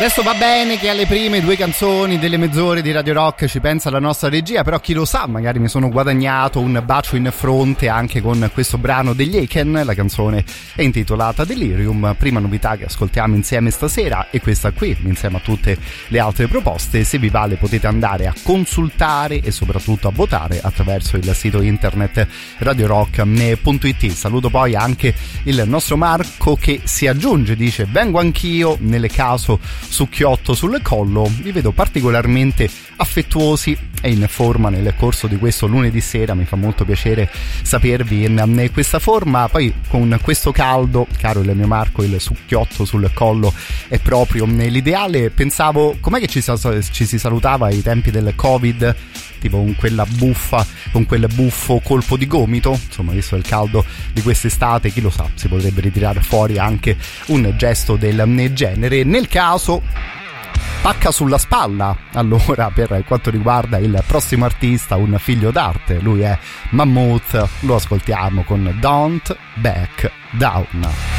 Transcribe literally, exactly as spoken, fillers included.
Adesso va bene che alle prime due canzoni delle mezz'ore di Radio Rock ci pensa la nostra regia, però chi lo sa, magari mi sono guadagnato un bacio in fronte anche con questo brano degli Aiken. La canzone è intitolata Delirium, prima novità che ascoltiamo insieme stasera, e questa qui insieme a tutte le altre proposte. Se vi vale potete andare a consultare e soprattutto a votare attraverso il sito internet radio rock punto it. Saluto poi anche il nostro Marco che si aggiunge, dice: vengo anch'io, nelle caso succhiotto sul collo, vi vedo particolarmente affettuosi e in forma nel corso di questo lunedì sera, mi fa molto piacere sapervi in questa forma. Poi con questo caldo, caro il mio Marco, il succhiotto sul collo è proprio l'ideale. Pensavo, com'è che ci, ci si salutava ai tempi del Covid, tipo con quella buffa, con quel buffo colpo di gomito. Insomma, visto il caldo di quest'estate, chi lo sa, si potrebbe ritirare fuori anche un gesto del genere. Nel caso, pacca sulla spalla allora per quanto riguarda il prossimo artista, un figlio d'arte, lui è Mammoth, lo ascoltiamo con Don't Back Down.